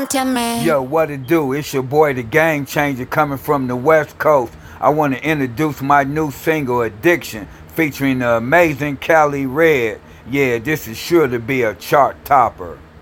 Cuéntame. Yo, what it do? It's your boy, the Game Changer, coming from the West Coast. I want to introduce my new single, Addiction, featuring the amazing Cali Red. Yeah, this is sure to be a chart topper.